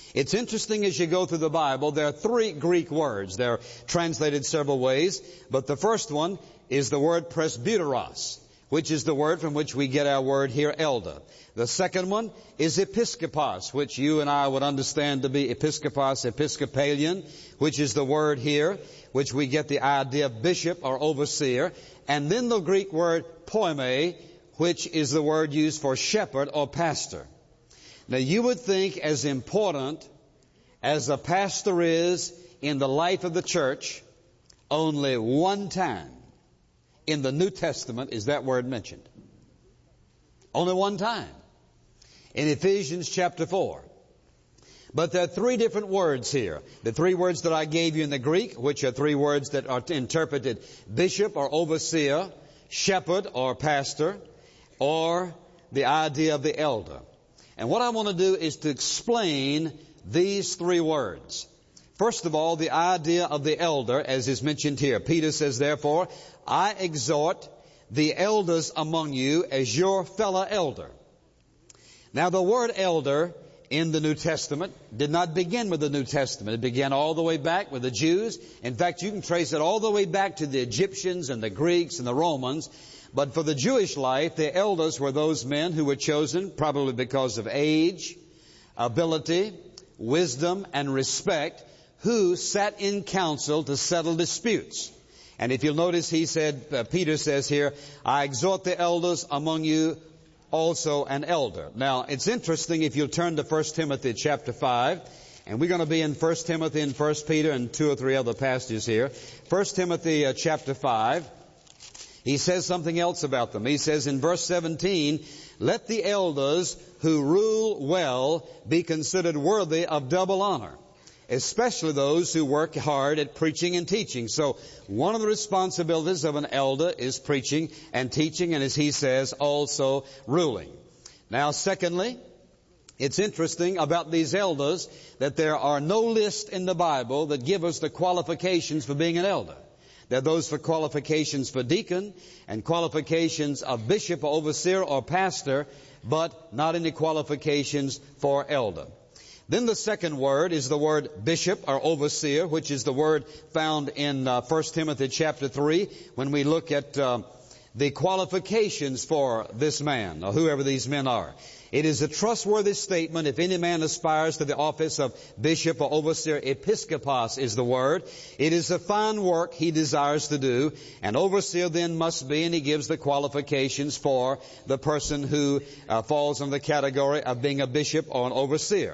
It's interesting as you go through the Bible, there are three Greek words. They're translated several ways, but the first one is the word presbyteros, which is the word from which we get our word here, elder. The second one is episkopos, which you and I would understand to be episkopos, episcopalian, which is the word here, which we get the idea of bishop or overseer. And then the Greek word poime, which is the word used for shepherd or pastor. Now you would think as important as a pastor is in the life of the church, only one time in the New Testament is that word mentioned. Only one time. In Ephesians chapter 4. But there are three different words here. The three words that I gave you in the Greek, which are three words that are interpreted bishop or overseer, shepherd or pastor, or the idea of the elder. And what I want to do is to explain these three words. First of all, the idea of the elder, as is mentioned here. Peter says, therefore, I exhort the elders among you as your fellow elder. Now, the word elder in the New Testament did not begin with the New Testament. It began all the way back with the Jews. In fact, you can trace it all the way back to the Egyptians and the Greeks and the Romans. But for the Jewish life, the elders were those men who were chosen probably because of age, ability, wisdom, and respect, who sat in council to settle disputes. And if you'll notice, Peter says here, I exhort the elders among you, also an elder. Now, it's interesting if you'll turn to 1 Timothy chapter 5, and we're going to be in 1 Timothy and 1 Peter and two or three other passages here. 1 Timothy chapter 5, he says something else about them. He says in verse 17, let the elders who rule well be considered worthy of double honor, especially those who work hard at preaching and teaching. So one of the responsibilities of an elder is preaching and teaching, and as he says, also ruling. Now, secondly, it's interesting about these elders that there are no lists in the Bible that give us the qualifications for being an elder. There are those for qualifications for deacon and qualifications of bishop or overseer or pastor, but not any qualifications for elder. Then the second word is the word bishop or overseer, which is the word found in 1 Timothy chapter 3 when we look at the qualifications for this man or whoever these men are. It is a trustworthy statement if any man aspires to the office of bishop or overseer. Episkopos is the word. It is a fine work he desires to do. An overseer then must be, and he gives the qualifications for the person who falls in the category of being a bishop or an overseer.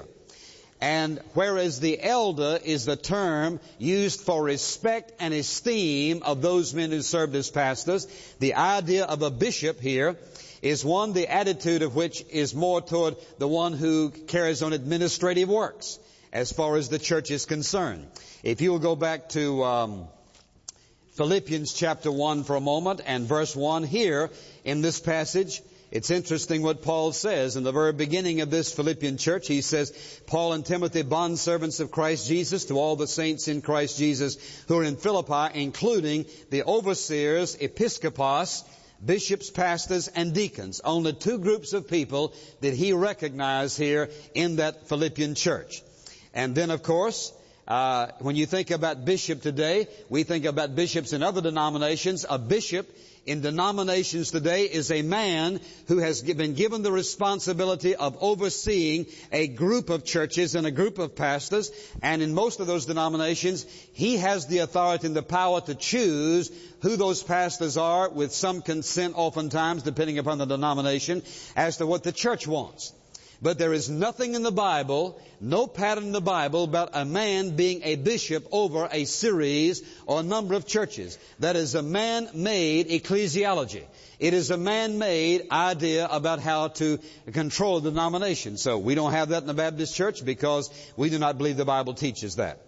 And whereas the elder is the term used for respect and esteem of those men who served as pastors, the idea of a bishop here is one, the attitude of which is more toward the one who carries on administrative works as far as the church is concerned. If you will go back to Philippians chapter 1 for a moment and verse 1 here in this passage, it's interesting what Paul says. In the very beginning of this Philippian church, he says, Paul and Timothy, bondservants of Christ Jesus, to all the saints in Christ Jesus who are in Philippi, including the overseers, episkopos, bishops, pastors, and deacons. Only two groups of people that he recognized here in that Philippian church. And then, of course, when you think about bishop today, we think about bishops in other denominations. A bishop in denominations today is a man who has been given the responsibility of overseeing a group of churches and a group of pastors. And in most of those denominations, he has the authority and the power to choose who those pastors are, with some consent oftentimes, depending upon the denomination, as to what the church wants. But there is nothing in the Bible, no pattern in the Bible about a man being a bishop over a series or a number of churches. That is a man-made ecclesiology. It is a man-made idea about how to control the denomination. So we don't have that in the Baptist church because we do not believe the Bible teaches that.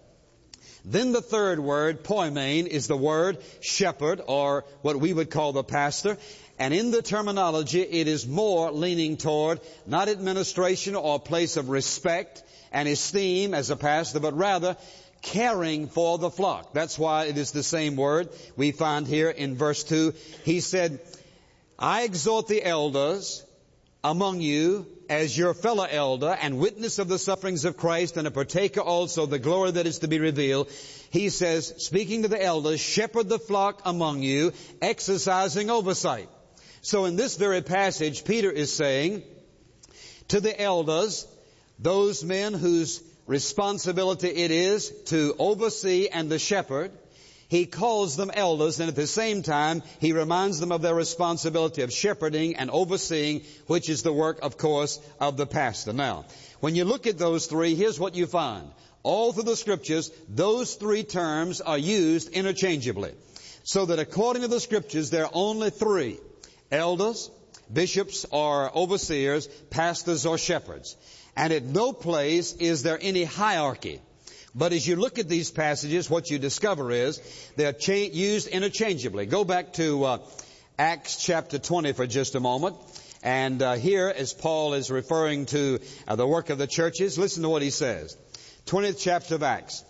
Then the third word, poimen, is the word shepherd, or what we would call the pastor. And in the terminology, it is more leaning toward not administration or a place of respect and esteem as a pastor, but rather caring for the flock. That's why it is the same word we find here in verse 2. He said, I exhort the elders among you as your fellow elder and witness of the sufferings of Christ and a partaker also of the glory that is to be revealed, he says, speaking to the elders, shepherd the flock among you, exercising oversight. So in this very passage, Peter is saying to the elders, those men whose responsibility it is to oversee and to shepherd, he calls them elders, and at the same time, he reminds them of their responsibility of shepherding and overseeing, which is the work, of course, of the pastor. Now, when you look at those three, here's what you find. All through the Scriptures, those three terms are used interchangeably. So that according to the Scriptures, there are only three: elders, bishops or overseers, pastors or shepherds. And at no place is there any hierarchy. But as you look at these passages, what you discover is they're used interchangeably. Go back to Acts chapter 20 for just a moment. And here, as Paul is referring to the work of the churches, listen to what he says. 20th chapter of Acts.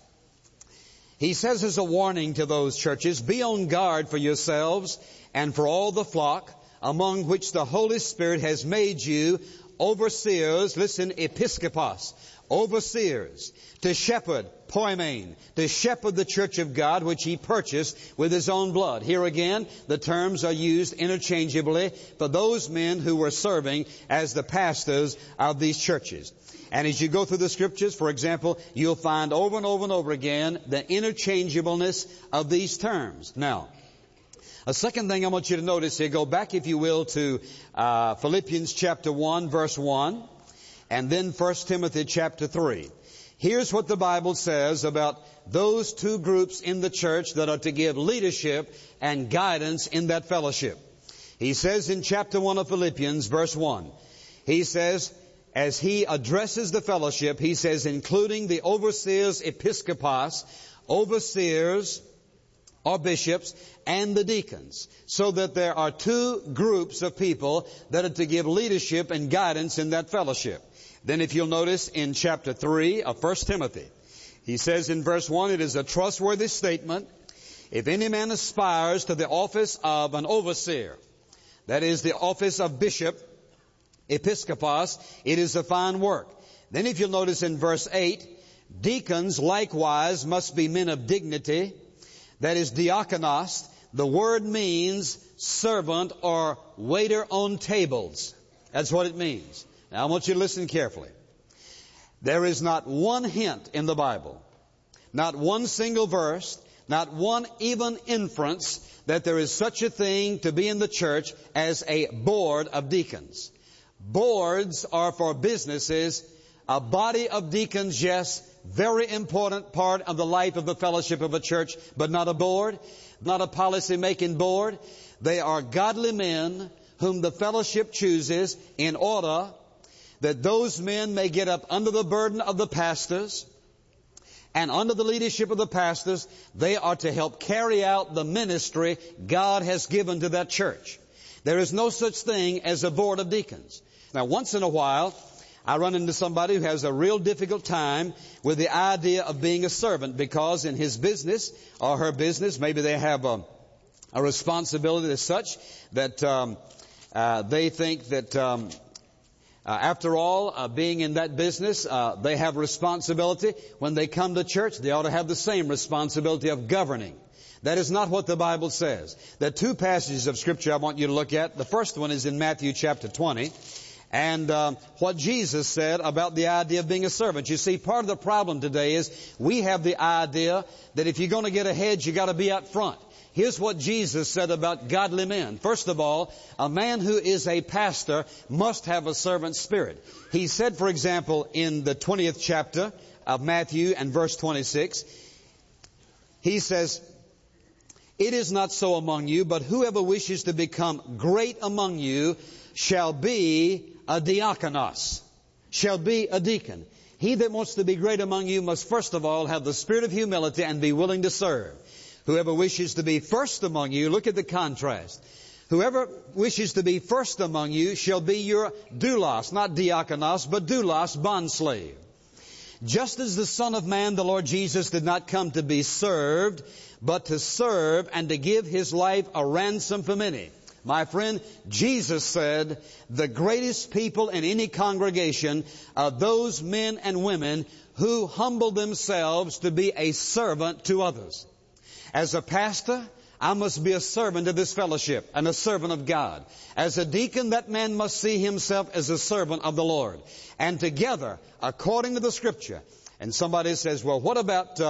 He says as a warning to those churches, be on guard for yourselves and for all the flock, among which the Holy Spirit has made you overseers, listen, episkopos, overseers, to shepherd, poimen, to shepherd the church of God, which he purchased with his own blood. Here again, the terms are used interchangeably for those men who were serving as the pastors of these churches. And as you go through the Scriptures, for example, you'll find over and over and over again the interchangeableness of these terms. Now, a second thing I want you to notice here, go back, if you will, to Philippians chapter 1, verse 1, and then 1 Timothy chapter 3. Here's what the Bible says about those two groups in the church that are to give leadership and guidance in that fellowship. He says in chapter 1 of Philippians, verse 1, he says, as he addresses the fellowship, he says, including the overseers, episkopos, overseers or bishops, and the deacons, so that there are two groups of people that are to give leadership and guidance in that fellowship. Then if you'll notice in chapter 3 of 1 Timothy, he says in verse 1, it is a trustworthy statement, if any man aspires to the office of an overseer, that is the office of bishop, episkopos, it is a fine work. Then if you'll notice in verse 8, deacons likewise must be men of dignity, that is diakonos. The word means servant or waiter on tables. That's what it means. Now I want you to listen carefully. There is not one hint in the Bible, not one single verse, not one even inference that there is such a thing to be in the church as a board of deacons. Boards are for businesses. A body of deacons, yes, very important part of the life of the fellowship of a church, but not a board, not a policy-making board. They are godly men whom the fellowship chooses in order that those men may get up under the burden of the pastors, and under the leadership of the pastors, they are to help carry out the ministry God has given to that church. There is no such thing as a board of deacons. Now, once in a while, I run into somebody who has a real difficult time with the idea of being a servant, because in his business or her business, maybe they have a responsibility as such that they think that after all, being in that business, they have responsibility. When they come to church, they ought to have the same responsibility of governing. That is not what the Bible says. There are two passages of Scripture I want you to look at. The first one is in Matthew chapter 20. And what Jesus said about the idea of being a servant. You see, part of the problem today is we have the idea that if you're going to get ahead, you got to be out front. Here's what Jesus said about godly men. First of all, a man who is a pastor must have a servant spirit. He said, for example, in the 20th chapter of Matthew and verse 26, he says, it is not so among you, but whoever wishes to become great among you shall be a diakonos, shall be a deacon. He that wants to be great among you must first of all have the spirit of humility and be willing to serve. Whoever wishes to be first among you, look at the contrast. Whoever wishes to be first among you shall be your doulos, not diakonos, but doulos, bondslave. Just as the Son of Man, the Lord Jesus, did not come to be served, but to serve and to give His life a ransom for many. My friend, Jesus said the greatest people in any congregation are those men and women who humble themselves to be a servant to others. As a pastor, I must be a servant of this fellowship and a servant of God. As a deacon, that man must see himself as a servant of the Lord. And together, according to the Scripture, and somebody says, well, what about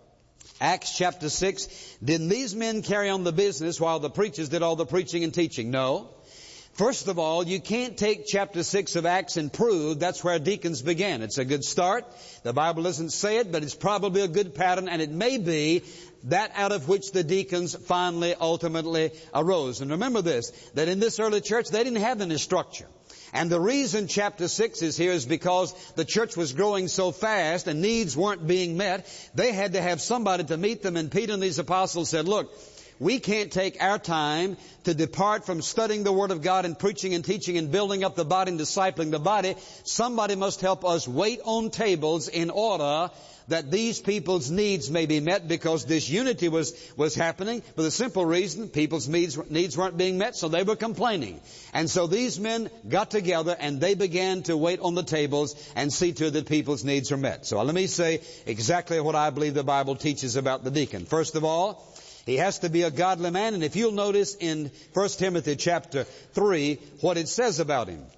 Acts chapter 6? Didn't these men carry on the business while the preachers did all the preaching and teaching? No. First of all, you can't take chapter 6 of Acts and prove that's where deacons began. It's a good start. The Bible doesn't say it, but it's probably a good pattern, and it may be that out of which the deacons finally, ultimately arose. And remember this, that in this early church, they didn't have any structure. And the reason chapter 6 is here is because the church was growing so fast and needs weren't being met. They had to have somebody to meet them, and Peter and these apostles said, look, we can't take our time to depart from studying the Word of God and preaching and teaching and building up the body and discipling the body. Somebody must help us wait on tables in order that these people's needs may be met, because this unity was happening for the simple reason people's needs weren't being met, so they were complaining. And so these men got together and they began to wait on the tables and see to it that people's needs are met. So let me say exactly what I believe the Bible teaches about the deacon. First of all, he has to be a godly man. And if you'll notice in 1 Timothy chapter 3 what it says about him.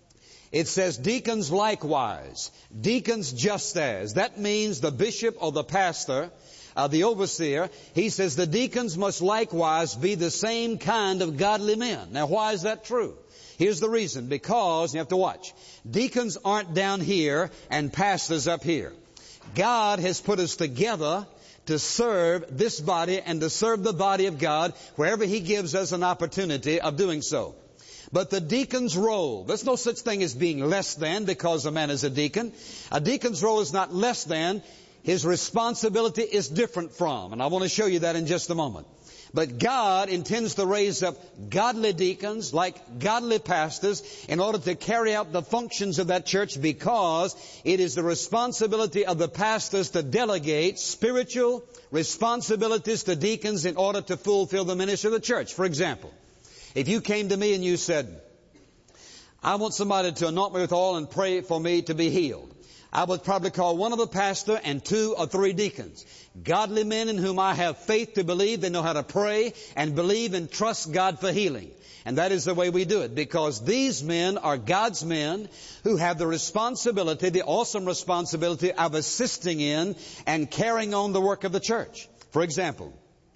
It says, deacons likewise, deacons just as. That means the bishop or the pastor, the overseer, he says the deacons must likewise be the same kind of godly men. Now, why is that true? Here's the reason. Because, you have to watch, deacons aren't down here and pastors up here. God has put us together to serve this body and to serve the body of God wherever He gives us an opportunity of doing so. But the deacon's role, there's no such thing as being less than because a man is a deacon. A deacon's role is not less than. His responsibility is different from. And I want to show you that in just a moment. But God intends to raise up godly deacons like godly pastors in order to carry out the functions of that church, because it is the responsibility of the pastors to delegate spiritual responsibilities to deacons in order to fulfill the ministry of the church. For example, if you came to me and you said, I want somebody to anoint me with oil and pray for me to be healed, I would probably call one of the pastor and 2 or 3 deacons. Godly men in whom I have faith to believe. They know how to pray and believe and trust God for healing. And that is the way we do it, because these men are God's men who have the responsibility, the awesome responsibility of assisting in and carrying on the work of the church. For example,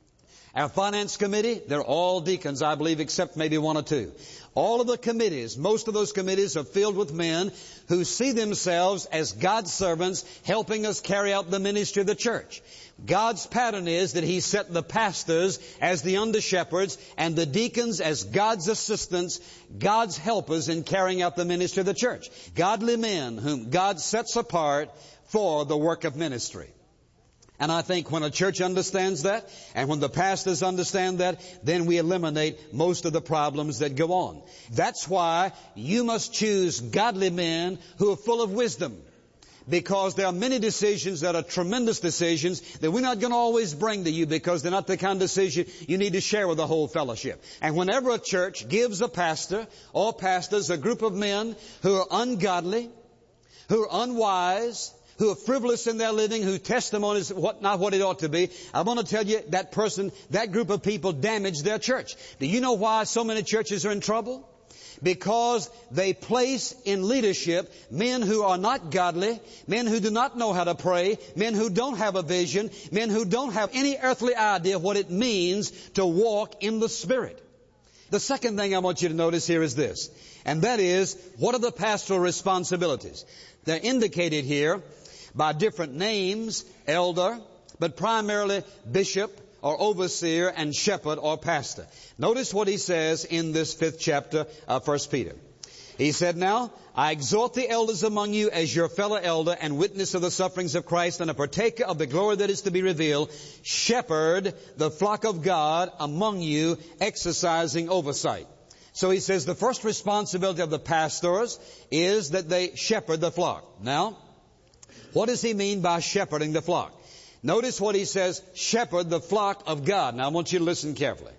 our finance committee, they're all deacons, I believe, except maybe 1 or 2. All of the committees, most of those committees are filled with men who see themselves as God's servants helping us carry out the ministry of the church. God's pattern is that He set the pastors as the under-shepherds and the deacons as God's assistants, God's helpers in carrying out the ministry of the church. Godly men whom God sets apart for the work of ministry. And I think when a church understands that, and when the pastors understand that, then we eliminate most of the problems that go on. That's why you must choose godly men who are full of wisdom. Because there are many decisions that are tremendous decisions that we're not going to always bring to you, because they're not the kind of decision you need to share with the whole fellowship. And whenever a church gives a pastor or pastors a group of men who are ungodly, who are unwise, who are frivolous in their living, whose testimony is not what it ought to be, I want to tell you that group of people damage their church. Do you know why so many churches are in trouble? Because they place in leadership men who are not godly, men who do not know how to pray, men who don't have a vision, men who don't have any earthly idea what it means to walk in the Spirit. The second thing I want you to notice here is this, and that is, what are the pastoral responsibilities? They're indicated here by different names, elder, but primarily bishop or overseer and shepherd or pastor. Notice what he says in this 5th chapter of 1 Peter. He said, now, I exhort the elders among you as your fellow elder and witness of the sufferings of Christ and a partaker of the glory that is to be revealed. Shepherd the flock of God among you, exercising oversight. So he says the first responsibility of the pastors is that they shepherd the flock. Now, what does he mean by shepherding the flock? Notice what he says, shepherd the flock of God. Now I want you to listen carefully.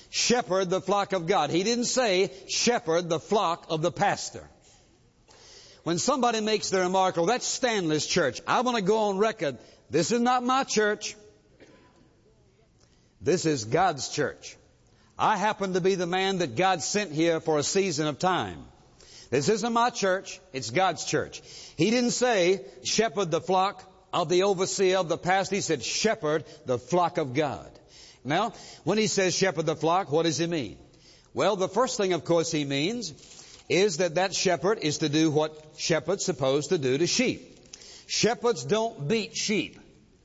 shepherd the flock of God. He didn't say shepherd the flock of the pastor. When somebody makes the remark, oh, that's Stanley's church, I want to go on record, this is not my church. This is God's church. I happen to be the man that God sent here for a season of time. This isn't my church, it's God's church. He didn't say shepherd the flock of the overseer of the pastor. He said shepherd the flock of God. Now, when he says shepherd the flock, what does he mean? Well, the first thing, of course, he means is that shepherd is to do what shepherds supposed to do to sheep. Shepherds don't beat sheep.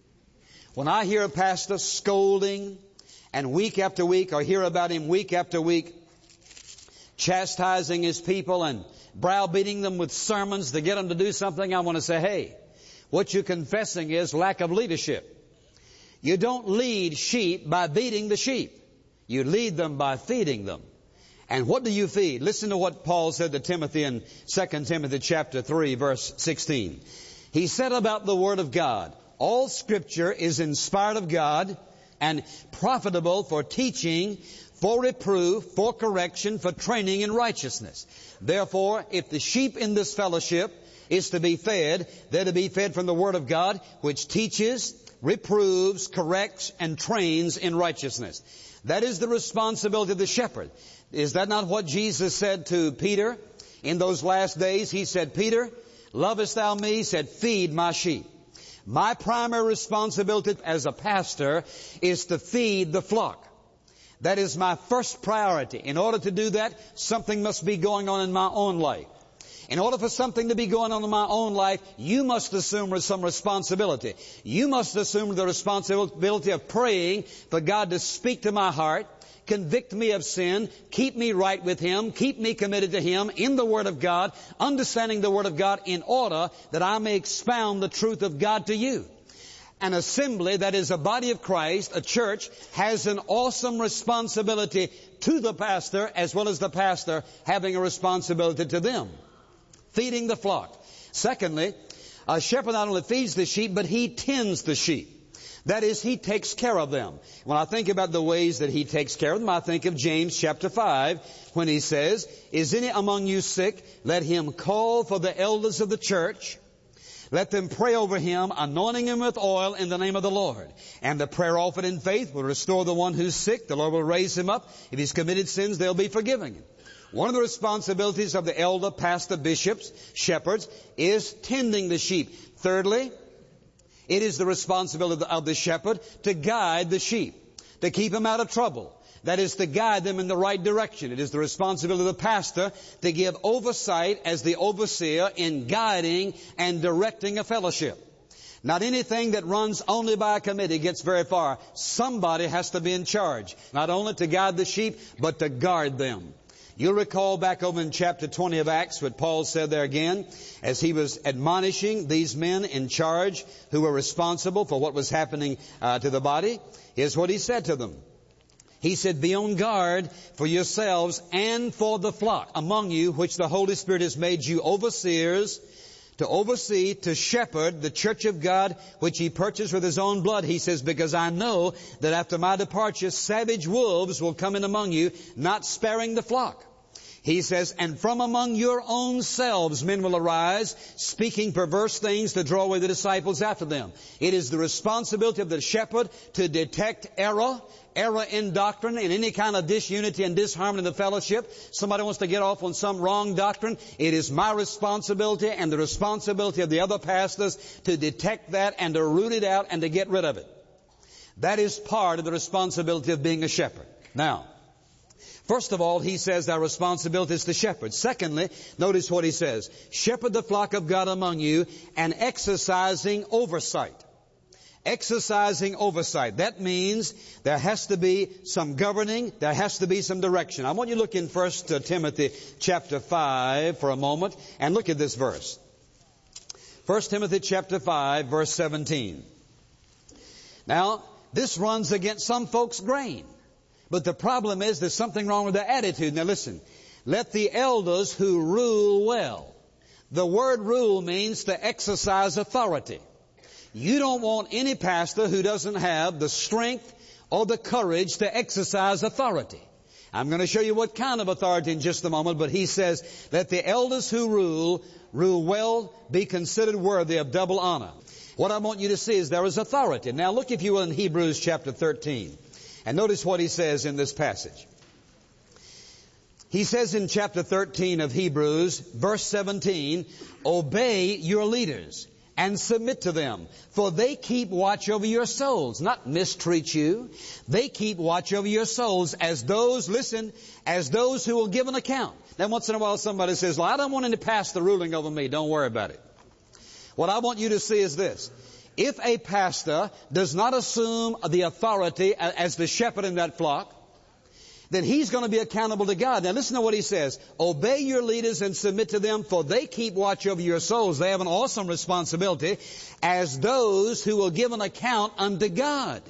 When I hear a pastor scolding and week after week, or hear about him week after week, chastising his people and browbeating them with sermons to get them to do something, I want to say, hey, what you're confessing is lack of leadership. You don't lead sheep by beating the sheep. You lead them by feeding them. And what do you feed? Listen to what Paul said to Timothy in 2 Timothy chapter 3, verse 16. He said about the Word of God, all Scripture is inspired of God and profitable for teaching, for reproof, for correction, for training in righteousness. Therefore, if the sheep in this fellowship is to be fed, they're to be fed from the Word of God, which teaches, reproves, corrects, and trains in righteousness. That is the responsibility of the shepherd. Is that not what Jesus said to Peter in those last days? He said, Peter, lovest thou me? He said, feed my sheep. My primary responsibility as a pastor is to feed the flock. That is my first priority. In order to do that, something must be going on in my own life. In order for something to be going on in my own life, you must assume some responsibility. You must assume the responsibility of praying for God to speak to my heart, convict me of sin, keep me right with Him, keep me committed to Him in the Word of God, understanding the Word of God in order that I may expound the truth of God to you. An assembly that is a body of Christ, a church, has an awesome responsibility to the pastor as well as the pastor having a responsibility to them. Feeding the flock. Secondly, a shepherd not only feeds the sheep, but he tends the sheep. That is, he takes care of them. When I think about the ways that he takes care of them, I think of James chapter 5 when he says, is any among you sick? Let him call for the elders of the church. Let them pray over him, anointing him with oil in the name of the Lord. And the prayer offered in faith will restore the one who's sick. The Lord will raise him up. If he's committed sins, they'll be forgiven him. One of the responsibilities of the elder, pastor, bishops, shepherds is tending the sheep. Thirdly, it is the responsibility of the shepherd to guide the sheep, to keep them out of trouble. That is, to guide them in the right direction. It is the responsibility of the pastor to give oversight as the overseer in guiding and directing a fellowship. Not anything that runs only by a committee gets very far. Somebody has to be in charge, not only to guide the sheep, but to guard them. You'll recall back over in chapter 20 of Acts what Paul said there again, as he was admonishing these men in charge who were responsible for what was happening to the body. Here's what he said to them. He said, be on guard for yourselves and for the flock among you, which the Holy Spirit has made you overseers, to oversee, to shepherd the church of God, which He purchased with His own blood. He says, because I know that after my departure, savage wolves will come in among you, not sparing the flock. He says, and from among your own selves men will arise, speaking perverse things to draw away the disciples after them. It is the responsibility of the shepherd to detect error in doctrine, and any kind of disunity and disharmony in the fellowship. Somebody wants to get off on some wrong doctrine. It is my responsibility and the responsibility of the other pastors to detect that and to root it out and to get rid of it. That is part of the responsibility of being a shepherd. Now, first of all, he says our responsibility is to shepherd. Secondly, notice what he says. Shepherd the flock of God among you and exercising oversight. Exercising oversight. That means there has to be some governing, there has to be some direction. I want you to look in 1 Timothy chapter 5 for a moment and look at this verse. 1 Timothy chapter 5 verse 17. Now, this runs against some folks' grain. But the problem is there's something wrong with their attitude. Now listen, let the elders who rule well. The word rule means to exercise authority. You don't want any pastor who doesn't have the strength or the courage to exercise authority. I'm going to show you what kind of authority in just a moment, but he says, let the elders who rule well, be considered worthy of double honor. What I want you to see is there is authority. Now look, if you will, in Hebrews chapter 13. And notice what he says in this passage. He says in chapter 13 of Hebrews, verse 17, obey your leaders and submit to them, for they keep watch over your souls, not mistreat you. They keep watch over your souls as those, listen, as those who will give an account. Then once in a while somebody says, well, I don't want him to pass the ruling over me. Don't worry about it. What I want you to see is this. If a pastor does not assume the authority as the shepherd in that flock, then he's going to be accountable to God. Now listen to what he says. Obey your leaders and submit to them, for they keep watch over your souls. They have an awesome responsibility as those who will give an account unto God.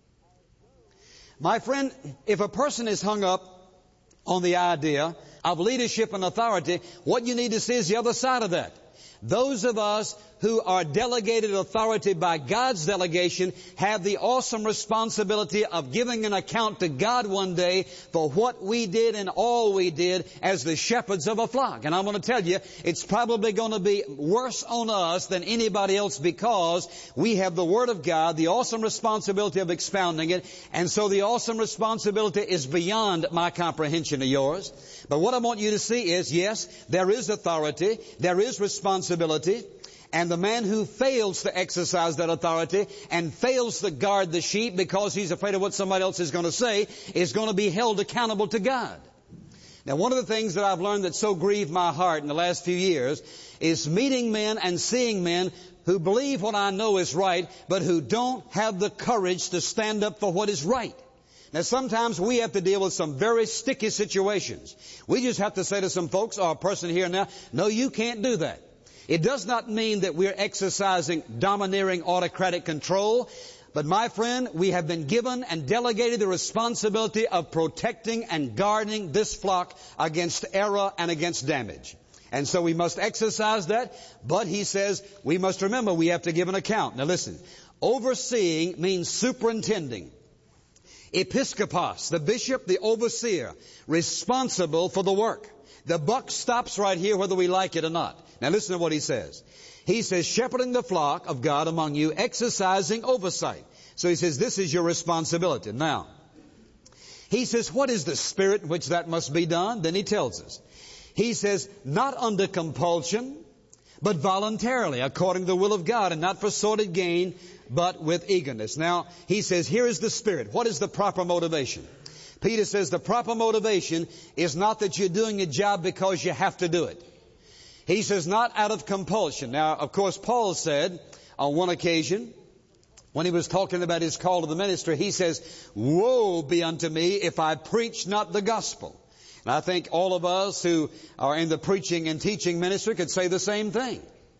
My friend, if a person is hung up on the idea of leadership and authority, what you need to see is the other side of that. Those of us who are delegated authority by God's delegation have the awesome responsibility of giving an account to God one day for what we did and all we did as the shepherds of a flock. And I'm going to tell you, it's probably going to be worse on us than anybody else because we have the Word of God, the awesome responsibility of expounding it, and so the awesome responsibility is beyond my comprehension of yours. But what I want you to see is, yes, there is authority, there is responsibility, and the man who fails to exercise that authority and fails to guard the sheep because he's afraid of what somebody else is going to say is going to be held accountable to God. Now, one of the things that I've learned that so grieved my heart in the last few years is meeting men and seeing men who believe what I know is right, but who don't have the courage to stand up for what is right. Now, sometimes we have to deal with some very sticky situations. We just have to say to some folks or a person here now, no, you can't do that. It does not mean that we're exercising domineering autocratic control, but my friend, we have been given and delegated the responsibility of protecting and guarding this flock against error and against damage. And so we must exercise that, but he says we must remember we have to give an account. Now listen, overseeing means superintending. Episkopos, the bishop, the overseer, responsible for the work. The buck stops right here whether we like it or not. Now listen to what he says. He says, shepherding the flock of God among you, exercising oversight. So he says, this is your responsibility. Now, he says, what is the spirit in which that must be done? Then he tells us. He says, not under compulsion, but voluntarily, according to the will of God, and not for sordid gain, but with eagerness. Now, he says, here is the spirit. What is the proper motivation? Peter says the proper motivation is not that you're doing a job because you have to do it. He says not out of compulsion. Now, of course, Paul said on one occasion, when he was talking about his call to the ministry, he says, woe be unto me if I preach not the gospel. And I think all of us who are in the preaching and teaching ministry could say the same thing.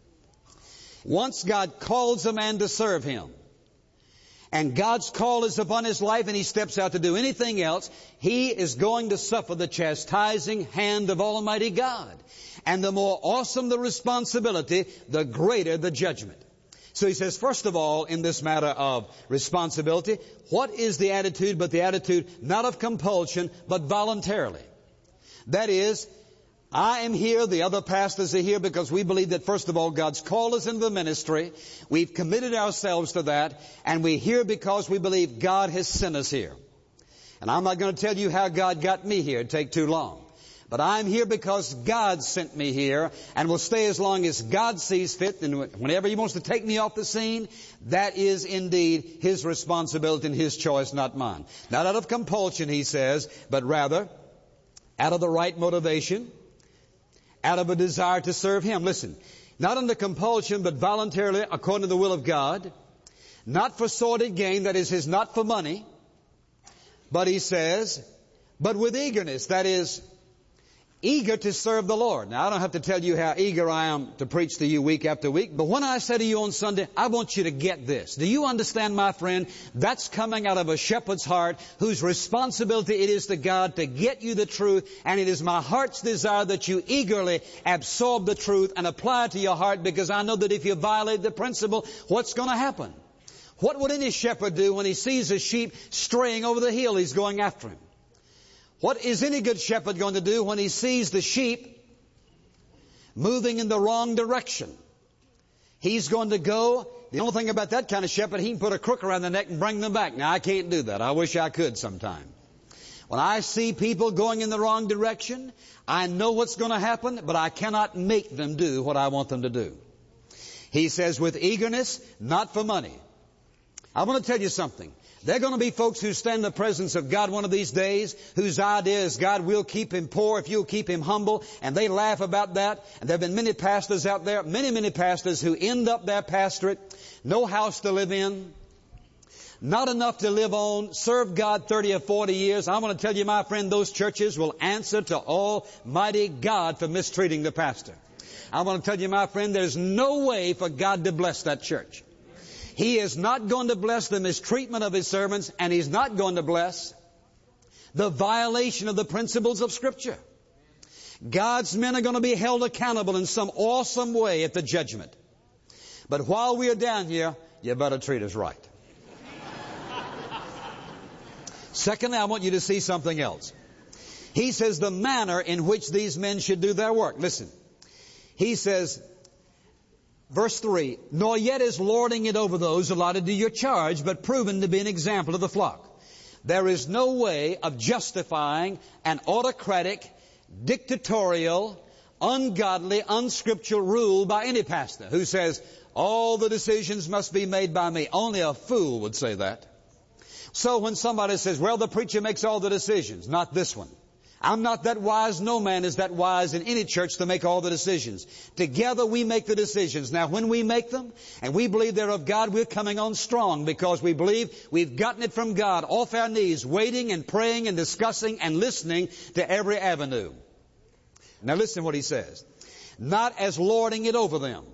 Once God calls a man to serve Him, and God's call is upon his life and he steps out to do anything else, he is going to suffer the chastising hand of Almighty God. And the more awesome the responsibility, the greater the judgment. So he says, first of all, in this matter of responsibility, what is the attitude but the attitude not of compulsion but voluntarily? That is, I am here, the other pastors are here because we believe that first of all God's called us into the ministry. We've committed ourselves to that, and we're here because we believe God has sent us here. And I'm not going to tell you how God got me here. It'd take too long. But I'm here because God sent me here and will stay as long as God sees fit. And whenever He wants to take me off the scene, that is indeed His responsibility and His choice, not mine. Not out of compulsion, he says, but rather out of the right motivation, out of a desire to serve Him. Listen, not under compulsion, but voluntarily according to the will of God. Not for sordid gain, that is not for money. But he says, but with eagerness, that is, eager to serve the Lord. Now, I don't have to tell you how eager I am to preach to you week after week, but when I say to you on Sunday, I want you to get this. Do you understand, my friend? That's coming out of a shepherd's heart whose responsibility it is to God to get you the truth, and it is my heart's desire that you eagerly absorb the truth and apply it to your heart, because I know that if you violate the principle, what's going to happen? What would any shepherd do when he sees a sheep straying over the hill he's going after him? What is any good shepherd going to do when he sees the sheep moving in the wrong direction? He's going to go. The only thing about that kind of shepherd, he can put a crook around the neck and bring them back. Now, I can't do that. I wish I could sometime. When I see people going in the wrong direction, I know what's going to happen, but I cannot make them do what I want them to do. He says, with eagerness, not for money. I want to tell you something. There are going to be folks who stand in the presence of God one of these days, whose idea is God will keep him poor if you'll keep him humble, and they laugh about that. And there have been many pastors out there, many pastors who end up their pastorate, no house to live in, not enough to live on, served God 30 or 40 years. I want to tell you, my friend, those churches will answer to Almighty God for mistreating the pastor. I want to tell you, my friend, there's no way for God to bless that church. He is not going to bless the mistreatment of his servants, and he's not going to bless the violation of the principles of Scripture. God's men are going to be held accountable in some awesome way at the judgment. But while we are down here, you better treat us right. Secondly, I want you to see something else. He says the manner in which these men should do their work. Listen. He says, verse 3, nor yet is lording it over those allotted to your charge, but proven to be an example of the flock. There is no way of justifying an autocratic, dictatorial, ungodly, unscriptural rule by any pastor who says, all the decisions must be made by me. Only a fool would say that. So when somebody says, well, the preacher makes all the decisions, not this one. I'm not that wise. No man is that wise in any church to make all the decisions. Together we make the decisions. Now when we make them and we believe they're of God, we're coming on strong because we believe we've gotten it from God, off our knees, waiting and praying and discussing and listening to every avenue. Now listen to what he says. Not as lording it over them.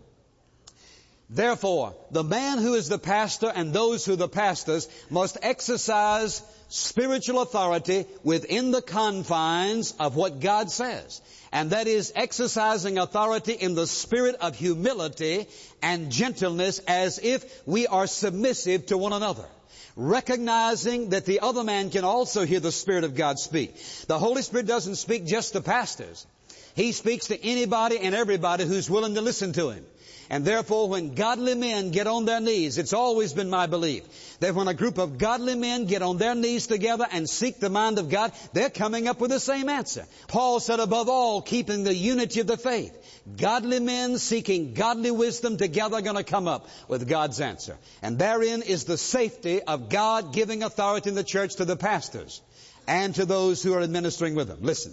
Therefore, the man who is the pastor and those who are the pastors must exercise spiritual authority within the confines of what God says. And that is exercising authority in the spirit of humility and gentleness as if we are submissive to one another. Recognizing that the other man can also hear the Spirit of God speak. The Holy Spirit doesn't speak just to pastors. He speaks to anybody and everybody who's willing to listen to Him. And therefore, when godly men get on their knees, it's always been my belief that when a group of godly men get on their knees together and seek the mind of God, they're coming up with the same answer. Paul said, above all, keeping the unity of the faith. Godly men seeking godly wisdom together are going to come up with God's answer. And therein is the safety of God giving authority in the church to the pastors and to those who are administering with them. Listen.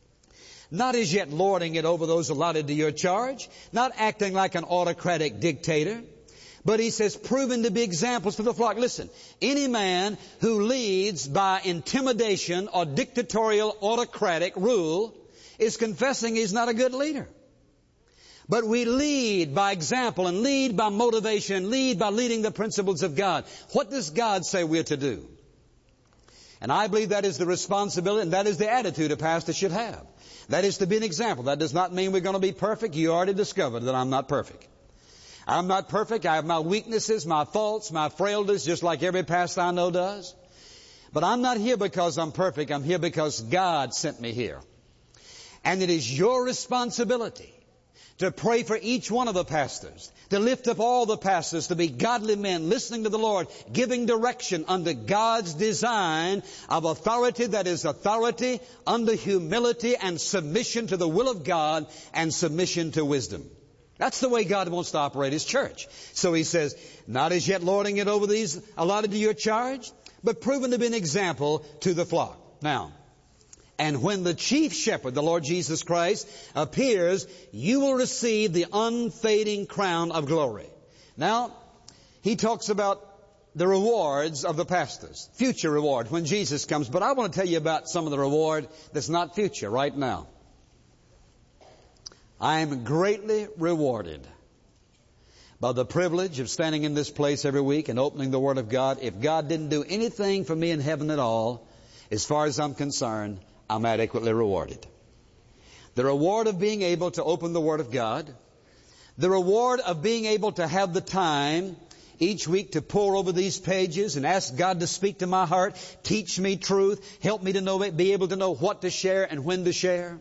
Not as yet lording it over those allotted to your charge, not acting like an autocratic dictator, but he says proven to be examples for the flock. Listen, any man who leads by intimidation or dictatorial autocratic rule is confessing he's not a good leader. But we lead by example and lead by motivation and lead by leading the principles of God. What does God say we're to do? And I believe that is the responsibility and that is the attitude a pastor should have. That is to be an example. That does not mean we're going to be perfect. You already discovered that I'm not perfect. I'm not perfect. I have my weaknesses, my faults, my frailties, just like every pastor I know does. But I'm not here because I'm perfect. I'm here because God sent me here. And it is your responsibility to pray for each one of the pastors, to lift up all the pastors, to be godly men, listening to the Lord, giving direction under God's design of authority that is authority under humility and submission to the will of God and submission to wisdom. That's the way God wants to operate His church. So He says, not as yet lording it over these allotted to your charge, but proven to be an example to the flock. Now, and when the chief shepherd, the Lord Jesus Christ, appears, you will receive the unfading crown of glory. Now, he talks about the rewards of the pastors, future reward when Jesus comes. But I want to tell you about some of the reward that's not future right now. I am greatly rewarded by the privilege of standing in this place every week and opening the Word of God. If God didn't do anything for me in heaven at all, as far as I'm concerned, I'm adequately rewarded. The reward of being able to open the Word of God, the reward of being able to have the time each week to pore over these pages and ask God to speak to my heart, teach me truth, help me to know, be able to know what to share and when to share.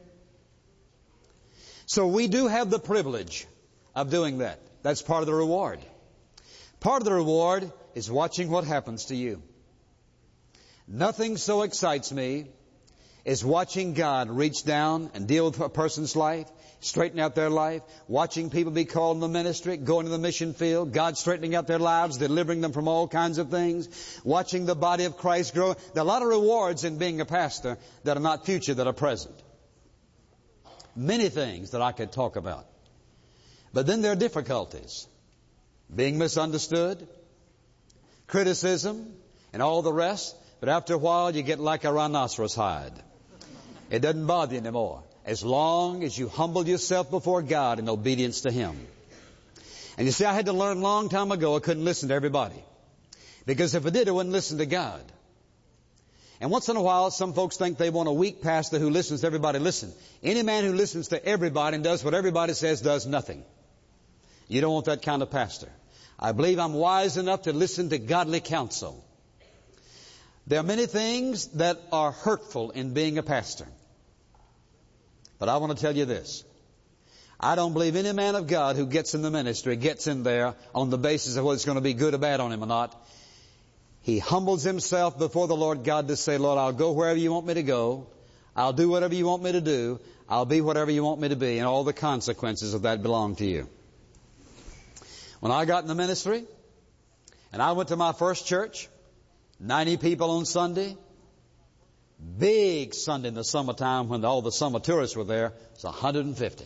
So we do have the privilege of doing that. That's part of the reward. Part of the reward is watching what happens to you. Nothing so excites me as watching God reach down and deal with a person's life, straighten out their life, watching people be called in the ministry, going to the mission field, God straightening out their lives, delivering them from all kinds of things, watching the body of Christ grow. There are a lot of rewards in being a pastor that are not future, that are present. Many things that I could talk about. But then there are difficulties. Being misunderstood, criticism, and all the rest. But after a while, you get like a rhinoceros hide. It doesn't bother you anymore, as long as you humble yourself before God in obedience to Him. And you see, I had to learn a long time ago I couldn't listen to everybody. Because if I did, I wouldn't listen to God. And once in a while, some folks think they want a weak pastor who listens to everybody. Listen, any man who listens to everybody and does what everybody says does nothing. You don't want that kind of pastor. I believe I'm wise enough to listen to godly counsel. There are many things that are hurtful in being a pastor. But I want to tell you this. I don't believe any man of God who gets in the ministry gets in there on the basis of whether it's going to be good or bad on him or not. He humbles himself before the Lord God to say, Lord, I'll go wherever you want me to go. I'll do whatever you want me to do. I'll be whatever you want me to be. And all the consequences of that belong to you. When I got in the ministry, and I went to my first church, 90 people on Sunday, big Sunday in the summertime when all the summer tourists were there, it's 150.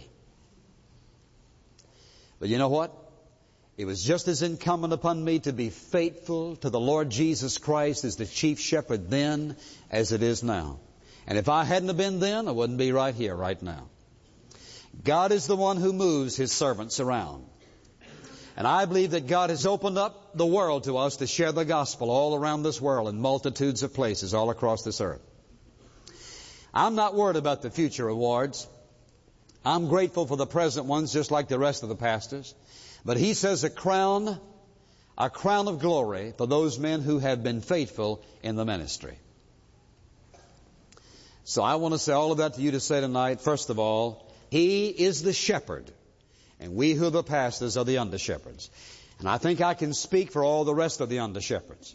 But you know what? It was just as incumbent upon me to be faithful to the Lord Jesus Christ as the chief shepherd then as it is now. And if I hadn't have been then, I wouldn't be right here right now. God is the one who moves His servants around. And I believe that God has opened up the world to us to share the gospel all around this world in multitudes of places all across this earth. I'm not worried about the future rewards. I'm grateful for the present ones just like the rest of the pastors. But He says a crown of glory for those men who have been faithful in the ministry. So I want to say all of that to you to say tonight. First of all, He is the shepherd. And we who are the pastors are the under-shepherds. And I think I can speak for all the rest of the under-shepherds.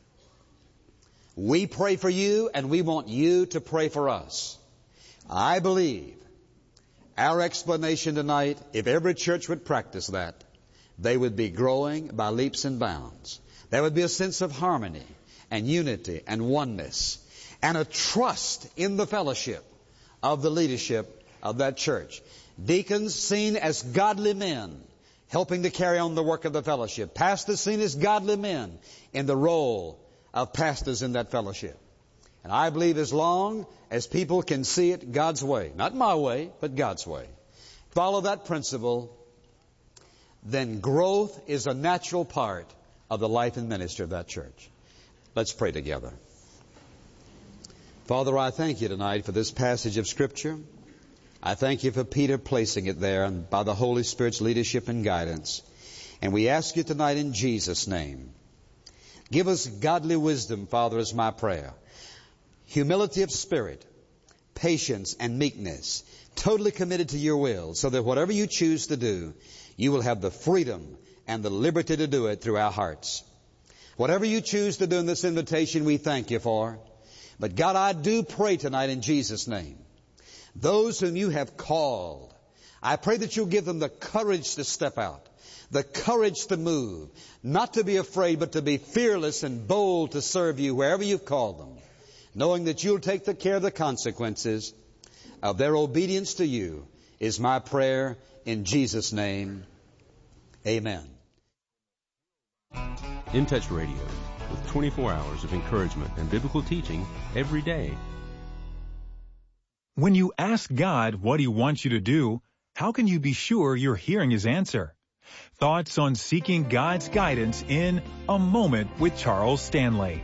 We pray for you, and we want you to pray for us. I believe our explanation tonight, if every church would practice that, they would be growing by leaps and bounds. There would be a sense of harmony and unity and oneness and a trust in the fellowship of the leadership of that church. Deacons seen as godly men helping to carry on the work of the fellowship. Pastors seen as godly men in the role of pastors in that fellowship. And I believe as long as people can see it God's way, not my way, but God's way, follow that principle, then growth is a natural part of the life and ministry of that church. Let's pray together. Father, I thank you tonight for this passage of Scripture. I thank you for Peter placing it there and by the Holy Spirit's leadership and guidance. And we ask you tonight in Jesus' name, give us godly wisdom, Father, is my prayer. Humility of spirit, patience and meekness, totally committed to your will, so that whatever you choose to do, you will have the freedom and the liberty to do it through our hearts. Whatever you choose to do in this invitation, we thank you for. But God, I do pray tonight in Jesus' name, those whom you have called, I pray that you'll give them the courage to step out, the courage to move, not to be afraid, but to be fearless and bold to serve you wherever you've called them, knowing that you'll take the care of the consequences of their obedience to you, is my prayer in Jesus' name. Amen. In Touch Radio, with 24 hours of encouragement and biblical teaching every day. When you ask God what He wants you to do, how can you be sure you're hearing His answer? Thoughts on seeking God's guidance in A Moment with Charles Stanley.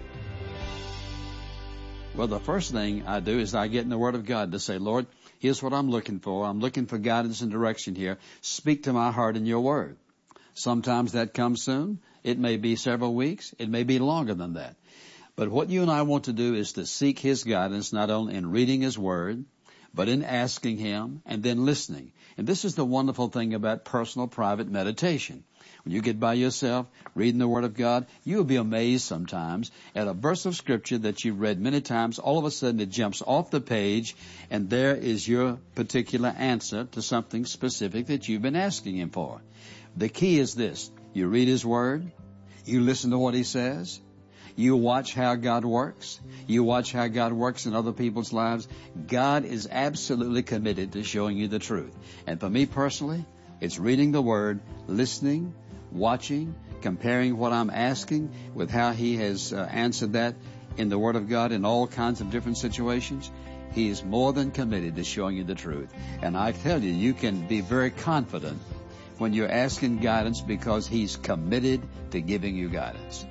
Well, the first thing I do is I get in the Word of God to say, Lord, here's what I'm looking for. I'm looking for guidance and direction here. Speak to my heart in your Word. Sometimes that comes soon. It may be several weeks. It may be longer than that. But what you and I want to do is to seek His guidance, not only in reading His Word, but in asking Him and then listening. And this is the wonderful thing about personal, private meditation. When you get by yourself, reading the Word of God, you will be amazed sometimes at a verse of Scripture that you've read many times. All of a sudden it jumps off the page, and there is your particular answer to something specific that you've been asking Him for. The key is this. You read His Word. You listen to what He says. You watch how God works. You watch how God works in other people's lives. God is absolutely committed to showing you the truth. And for me personally, it's reading the Word, listening, watching, comparing what I'm asking with how He has answered that in the Word of God in all kinds of different situations. He is more than committed to showing you the truth. And I tell you, you can be very confident when you're asking guidance because He's committed to giving you guidance.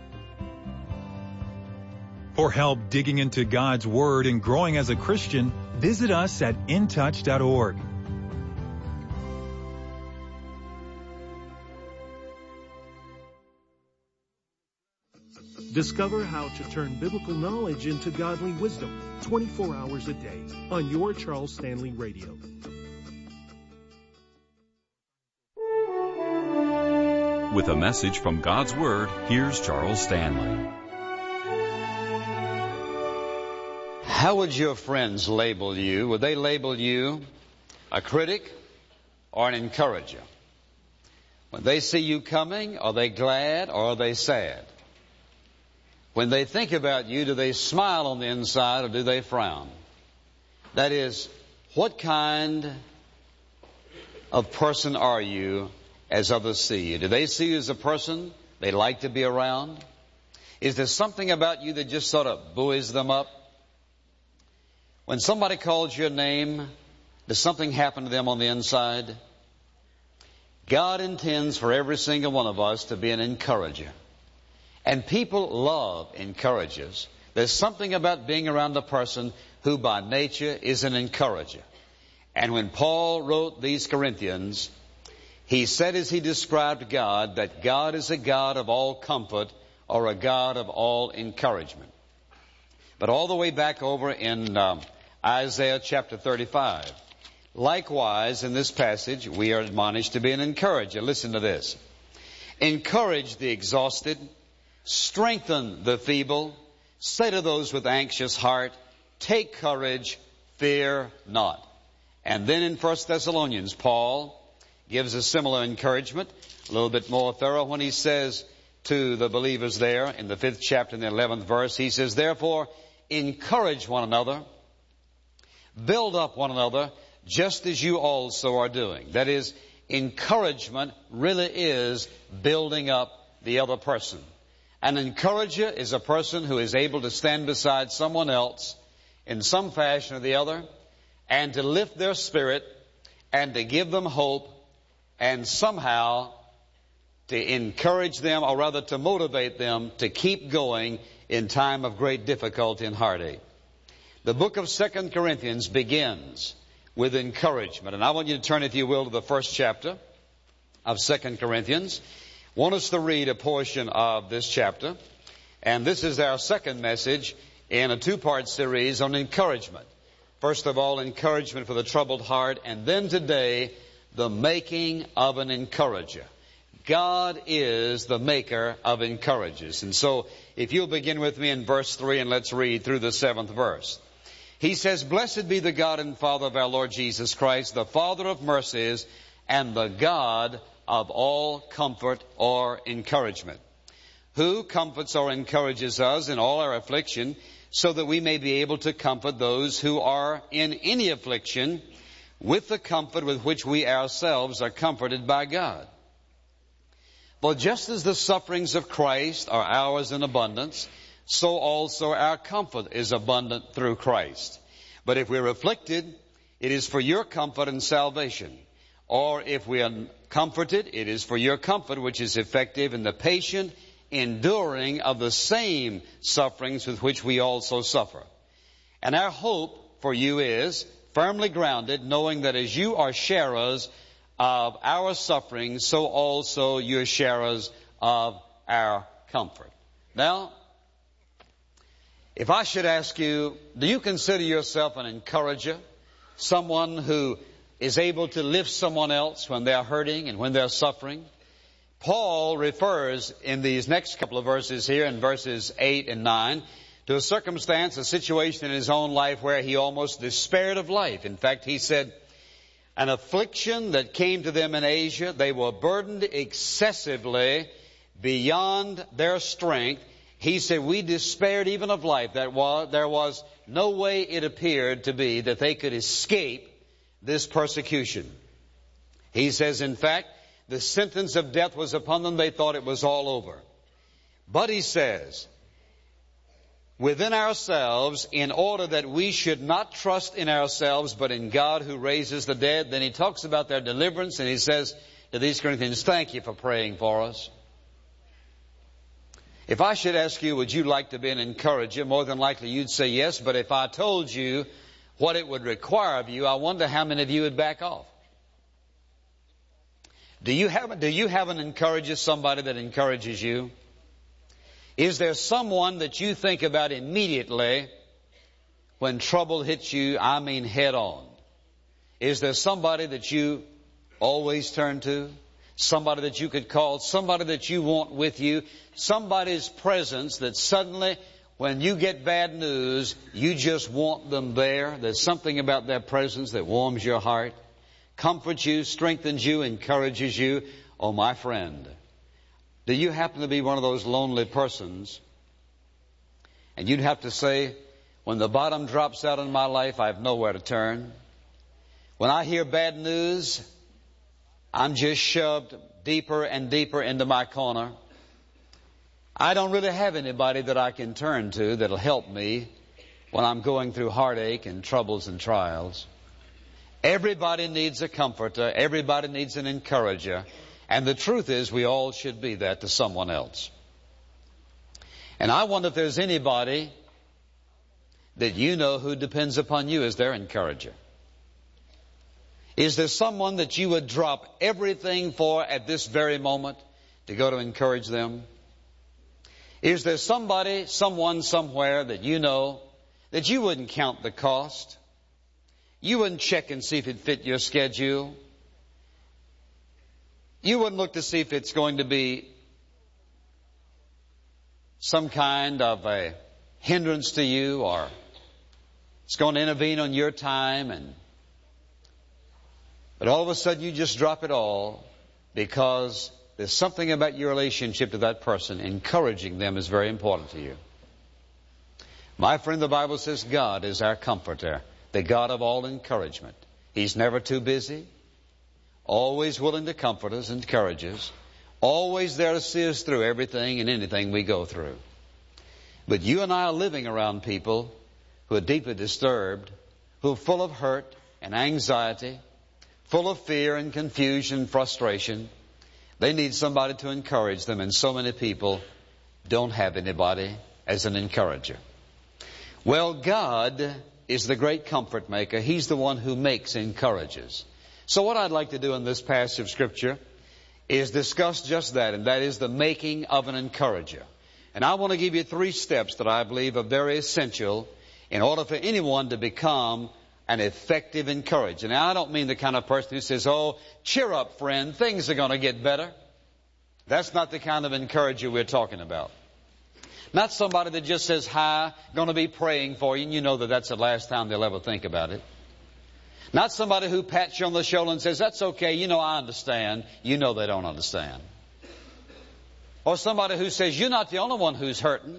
For help digging into God's Word and growing as a Christian, visit us at intouch.org. Discover how to turn biblical knowledge into godly wisdom 24 hours a day on your Charles Stanley Radio. With a message from God's Word, here's Charles Stanley. How would your friends label you? Would they label you a critic or an encourager? When they see you coming, are they glad or are they sad? When they think about you, do they smile on the inside or do they frown? That is, what kind of person are you as others see you? Do they see you as a person they like to be around? Is there something about you that just sort of buoys them up? When somebody calls your name, does something happen to them on the inside? God intends for every single one of us to be an encourager. And people love encouragers. There's something about being around a person who by nature is an encourager. And when Paul wrote these Corinthians, he said as he described God, that God is a God of all comfort or a God of all encouragement. But all the way back over in Isaiah chapter 35, likewise in this passage we are admonished to be an encourager. Listen to this. Encourage the exhausted, strengthen the feeble, say to those with anxious heart, take courage, fear not. And then in 1 Thessalonians, Paul gives a similar encouragement, a little bit more thorough, when he says to the believers there in the 5th chapter and the 11th verse, he says, therefore, encourage one another, build up one another, just as you also are doing. That is, encouragement really is building up the other person. An encourager is a person who is able to stand beside someone else in some fashion or the other and to lift their spirit and to give them hope and somehow to encourage them, or rather to motivate them to keep going in time of great difficulty and heartache. The book of 2 Corinthians begins with encouragement. And I want you to turn, if you will, to the 1st chapter of 2 Corinthians. I want us to read a portion of this chapter. And this is our second message in a two-part series on encouragement. First of all, encouragement for the troubled heart. And then today, the making of an encourager. God is the maker of encouragers. And so, if you'll begin with me in verse 3 and let's read through the 7th verse. He says, blessed be the God and Father of our Lord Jesus Christ, the Father of mercies and the God of all comfort or encouragement, who comforts or encourages us in all our affliction, so that we may be able to comfort those who are in any affliction with the comfort with which we ourselves are comforted by God. For just as the sufferings of Christ are ours in abundance, so also our comfort is abundant through Christ. But if we're afflicted, it is for your comfort and salvation. Or if we are comforted, it is for your comfort, which is effective in the patient enduring of the same sufferings with which we also suffer. And our hope for you is firmly grounded, knowing that as you are sharers of our sufferings, so also you're sharers of our comfort. Now, if I should ask you, do you consider yourself an encourager? Someone who is able to lift someone else when they're hurting and when they're suffering? Paul refers in these next couple of verses here, in verses 8 and 9, to a circumstance, a situation in his own life where he almost despaired of life. In fact, he said, an affliction that came to them in Asia, they were burdened excessively beyond their strength. He said, we despaired even of life. There was no way it appeared to be that they could escape this persecution. He says, in fact, the sentence of death was upon them. They thought it was all over. But he says, within ourselves, in order that we should not trust in ourselves, but in God who raises the dead. Then he talks about their deliverance, and he says to these Corinthians, thank you for praying for us. If I should ask you, would you like to be an encourager? More than likely you'd say yes, but if I told you what it would require of you, I wonder how many of you would back off. Do you have an encourager, somebody that encourages you? Is there someone that you think about immediately when trouble hits you, I mean head on? Is there somebody that you always turn to? Somebody that you could call? Somebody that you want with you? Somebody's presence that suddenly, when you get bad news, you just want them there? There's something about their presence that warms your heart, comforts you, strengthens you, encourages you. Oh, my friend, do you happen to be one of those lonely persons? And you'd have to say, when the bottom drops out in my life, I have nowhere to turn. When I hear bad news, I'm just shoved deeper and deeper into my corner. I don't really have anybody that I can turn to that'll help me when I'm going through heartache and troubles and trials. Everybody needs a comforter. Everybody needs an encourager. And the truth is, we all should be that to someone else. And I wonder if there's anybody that you know who depends upon you as their encourager. Is there someone that you would drop everything for at this very moment to go to encourage them? Is there somebody, someone, somewhere that you know that you wouldn't count the cost? You wouldn't check and see if it fit your schedule. You wouldn't look to see if it's going to be some kind of a hindrance to you, or it's going to intervene on your time. But all of a sudden you just drop it all because there's something about your relationship to that person. Encouraging them is very important to you. My friend, the Bible says God is our comforter, the God of all encouragement. He's never too busy, always willing to comfort us, encourage us, always there to see us through everything and anything we go through. But you and I are living around people who are deeply disturbed, who are full of hurt and anxiety, full of fear and confusion and frustration. They need somebody to encourage them, and so many people don't have anybody as an encourager. Well, God is the great comfort maker. He's the one who makes encouragers. So what I'd like to do in this passage of Scripture is discuss just that, and that is the making of an encourager. And I want to give you 3 steps that I believe are very essential in order for anyone to become an effective encourager. Now, I don't mean the kind of person who says, oh, cheer up, friend, things are going to get better. That's not the kind of encourager we're talking about. Not somebody that just says, hi, going to be praying for you, and you know that that's the last time they'll ever think about it. Not somebody who pats you on the shoulder and says, that's okay, you know I understand. You know they don't understand. Or somebody who says, you're not the only one who's hurting.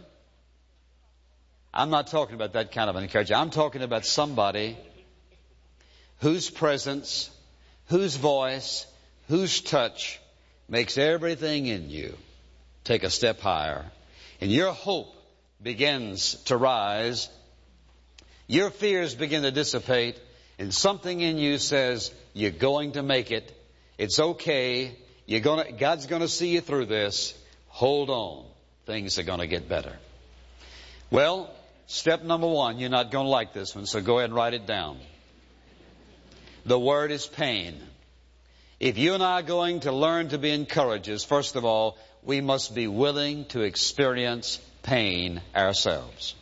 I'm not talking about that kind of an encourager. I'm talking about somebody whose presence, whose voice, whose touch makes everything in you take a step higher. And your hope begins to rise. Your fears begin to dissipate. And something in you says, you're going to make it. It's okay. God's going to see you through this. Hold on. Things are going to get better. Well, step number 1, you're not going to like this one, so go ahead and write it down. The word is pain. If you and I are going to learn to be encouragers, first of all, we must be willing to experience pain ourselves.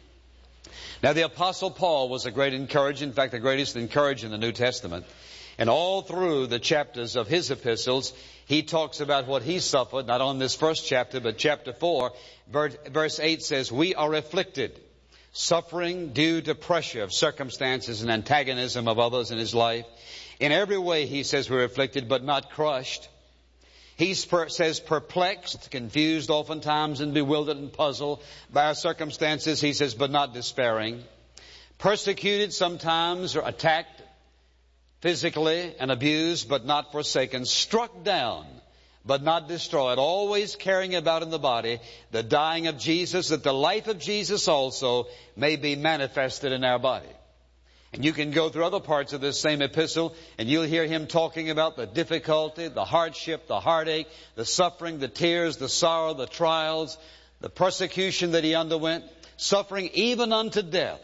Now, the Apostle Paul was a great encourager, in fact, the greatest encourager in the New Testament. And all through the chapters of his epistles, he talks about what he suffered, not on this first chapter, but chapter 4, verse 8 says, we are afflicted, suffering due to pressure of circumstances and antagonism of others in his life. In every way, he says, we're afflicted, but not crushed. He says perplexed, confused oftentimes, and bewildered and puzzled by our circumstances. He says, but not despairing. Persecuted sometimes, or attacked physically and abused, but not forsaken. Struck down, but not destroyed. Always carrying about in the body the dying of Jesus, that the life of Jesus also may be manifested in our body. And you can go through other parts of this same epistle, and you'll hear him talking about the difficulty, the hardship, the heartache, the suffering, the tears, the sorrow, the trials, the persecution that he underwent, suffering even unto death.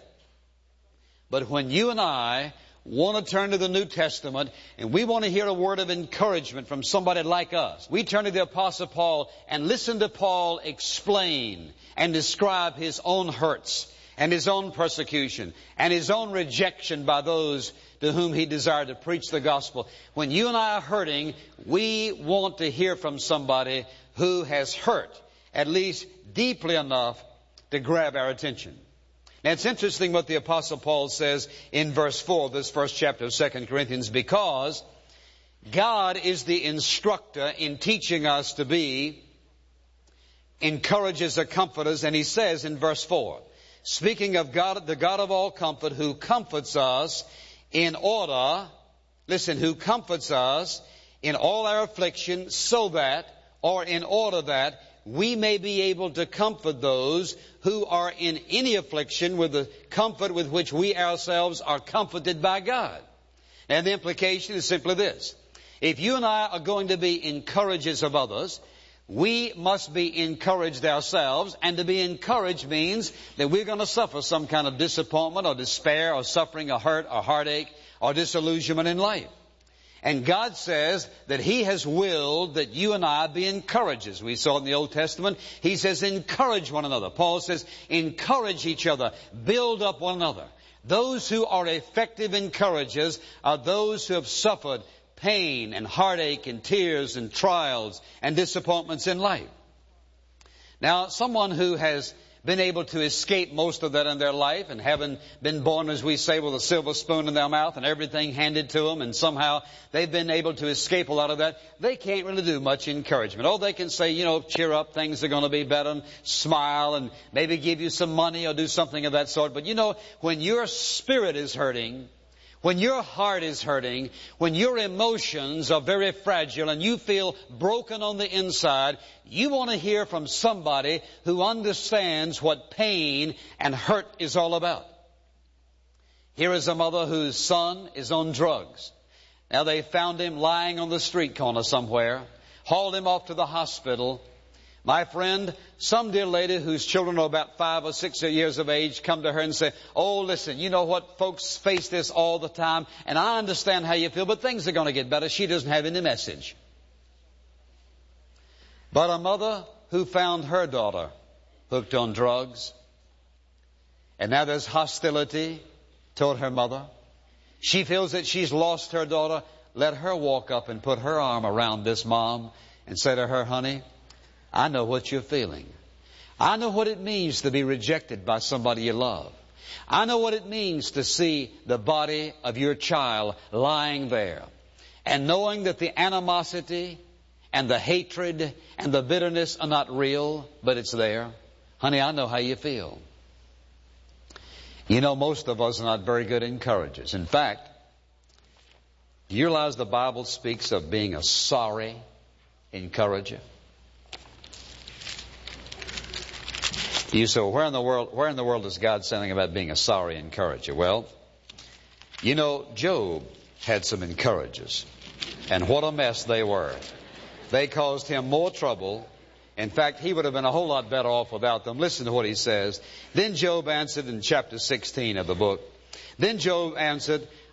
But when you and I want to turn to the New Testament, and we want to hear a word of encouragement from somebody like us, we turn to the Apostle Paul and listen to Paul explain and describe his own hurts and his own persecution, and his own rejection by those to whom he desired to preach the gospel. When you and I are hurting, we want to hear from somebody who has hurt, at least deeply enough to grab our attention. Now, it's interesting what the Apostle Paul says in verse 4 of this first chapter of 2 Corinthians, because God is the instructor in teaching us to be encouragers or comforters, and he says in verse 4, speaking of God, the God of all comfort, who comforts us in order, listen, who comforts us in all our affliction, so that, or in order that, we may be able to comfort those who are in any affliction with the comfort with which we ourselves are comforted by God. And the implication is simply this. If you and I are going to be encouragers of others, we must be encouraged ourselves, and to be encouraged means that we're going to suffer some kind of disappointment or despair or suffering or hurt or heartache or disillusionment in life. And God says that He has willed that you and I be encouragers. We saw in the Old Testament, He says encourage one another. Paul says encourage each other, build up one another. Those who are effective encouragers are those who have suffered pain and heartache and tears and trials and disappointments in life. Now, someone who has been able to escape most of that in their life and haven't been born, as we say, with a silver spoon in their mouth and everything handed to them, and somehow they've been able to escape a lot of that, they can't really do much encouragement. Oh, they can say, cheer up, things are going to be better, and smile, and maybe give you some money or do something of that sort. But when your spirit is hurting, when your heart is hurting, when your emotions are very fragile and you feel broken on the inside, you want to hear from somebody who understands what pain and hurt is all about. Here is a mother whose son is on drugs. Now they found him lying on the street corner somewhere, hauled him off to the hospital. My friend, some dear lady whose children are about 5 or 6 years of age come to her and say, oh, listen, you know what, folks face this all the time, and I understand how you feel, but things are going to get better. She doesn't have any message. But a mother who found her daughter hooked on drugs, and now there's hostility toward her mother. She feels that she's lost her daughter. Let her walk up and put her arm around this mom and say to her, honey, I know what you're feeling. I know what it means to be rejected by somebody you love. I know what it means to see the body of your child lying there, and knowing that the animosity and the hatred and the bitterness are not real, but it's there. Honey, I know how you feel. Most of us are not very good encouragers. In fact, do you realize the Bible speaks of being a sorry encourager? You say, where in the world is God saying about being a sorry encourager? Well, Job had some encouragers, and what a mess they were. They caused him more trouble. In fact, he would have been a whole lot better off without them. Listen to what he says. Then Job answered in chapter 16 of the book. Then Job answered,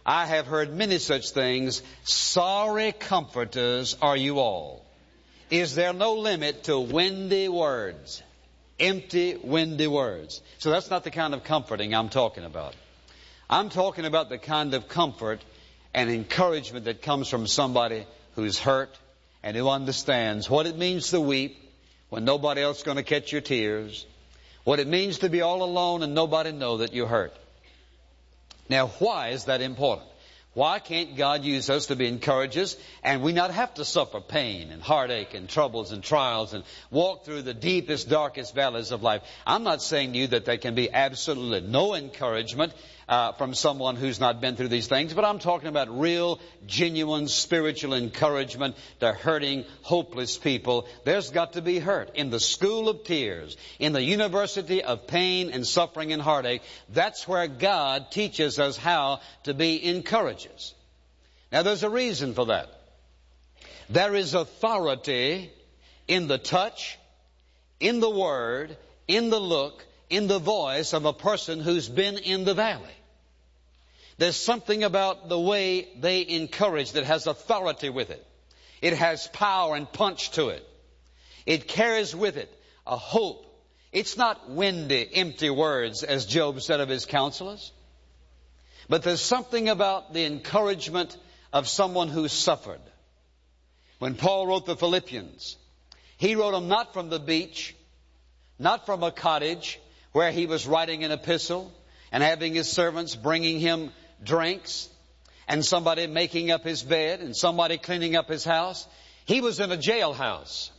I have heard many such things. Sorry comforters are you all. Is there no limit to windy words? Empty, windy words. So that's not the kind of comforting I'm talking about. I'm talking about the kind of comfort and encouragement that comes from somebody who's hurt and who understands what it means to weep when nobody else is going to catch your tears, what it means to be all alone and nobody know that you're hurt. Now, why is that important? Why can't God use us to be encouragers and we not have to suffer pain and heartache and troubles and trials and walk through the deepest, darkest valleys of life? I'm not saying to you that there can be absolutely no encouragement from someone who's not been through these things, but I'm talking about real, genuine spiritual encouragement to hurting, hopeless people. There's got to be hurt. In the school of tears, in the university of pain and suffering and heartache, that's where God teaches us how to be encouragers. Now, there's a reason for that. There is authority in the touch, in the word, in the look, in the voice of a person who's been in the valley. There's something about the way they encourage that has authority with it. It has power and punch to it. It carries with it a hope. It's not windy, empty words, as Job said of his counselors. But there's something about the encouragement of someone who suffered. When Paul wrote the Philippians, he wrote them not from the beach, not from a cottage where he was writing an epistle and having his servants bringing him drinks and somebody making up his bed and somebody cleaning up his house. He was in a jailhouse.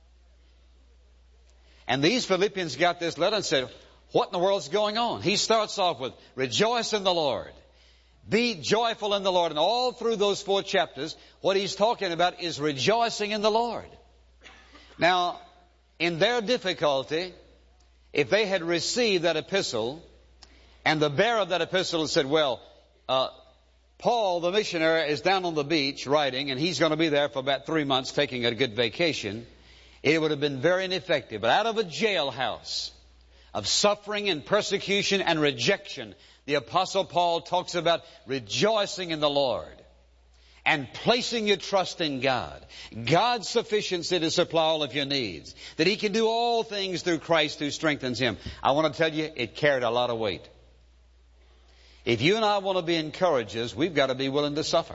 And these Philippians got this letter and said, what in the world's going on? He starts off with, rejoice in the Lord. Be joyful in the Lord. And all through those 4 chapters, what he's talking about is rejoicing in the Lord. Now, in their difficulty, if they had received that epistle, and the bearer of that epistle had said, well, Paul, the missionary, is down on the beach writing, and he's going to be there for about 3 months taking a good vacation, it would have been very ineffective. But out of a jailhouse of suffering and persecution and rejection, the Apostle Paul talks about rejoicing in the Lord and placing your trust in God. God's sufficiency to supply all of your needs. That He can do all things through Christ who strengthens him. I want to tell you, it carried a lot of weight. If you and I want to be encouragers, we've got to be willing to suffer.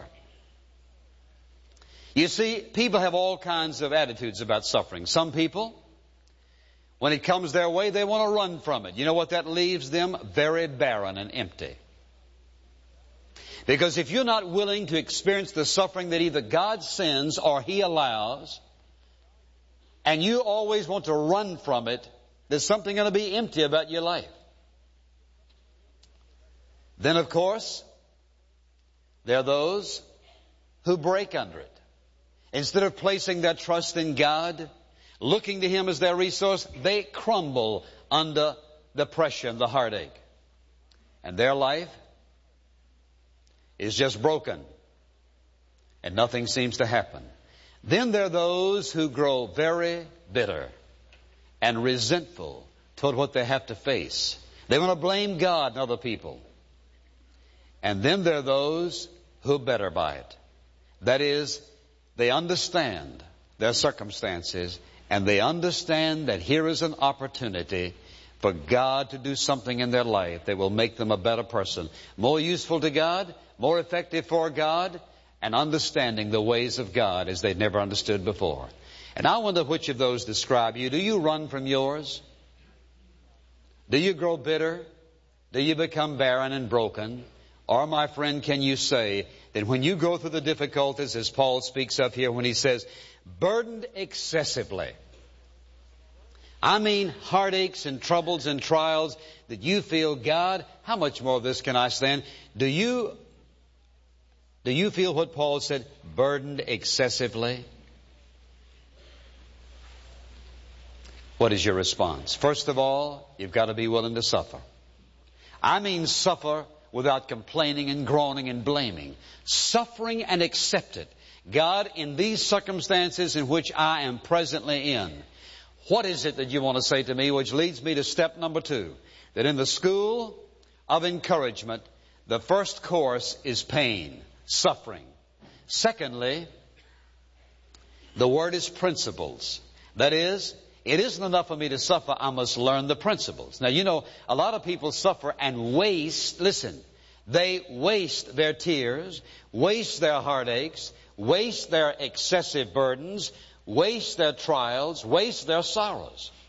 You see, people have all kinds of attitudes about suffering. Some people, when it comes their way, they want to run from it. You know what that leaves them? Very barren and empty. Because if you're not willing to experience the suffering that either God sends or He allows, and you always want to run from it, there's something going to be empty about your life. Then, of course, there are those who break under it. Instead of placing their trust in God, looking to Him as their resource, they crumble under the pressure and the heartache. And their life is just broken. And nothing seems to happen. Then there are those who grow very bitter and resentful toward what they have to face. They want to blame God and other people. And then there are those who are better by it. That is, they understand their circumstances and they understand that here is an opportunity for God to do something in their life that will make them a better person, more useful to God, more effective for God, and understanding the ways of God as they'd never understood before. And I wonder which of those describe you. Do you run from yours? Do you grow bitter? Do you become barren and broken? Or, my friend, can you say that when you go through the difficulties, as Paul speaks of here when he says, burdened excessively, I mean heartaches and troubles and trials, that you feel, God, how much more of this can I stand? Do you feel what Paul said, burdened excessively? What is your response? First of all, you've got to be willing to suffer. I mean suffer without complaining and groaning and blaming. Suffering and accept it. God, in these circumstances in which I am presently in, what is it that you want to say to me? Which leads me to step number 2. That in the school of encouragement, The first course is pain, suffering. Secondly, the word is principles. That is, it isn't enough for me to suffer, I must learn the principles. Now, you know, a lot of people suffer and waste, listen, they waste their tears, waste their heartaches, waste their excessive burdens, waste their trials, waste their sorrows.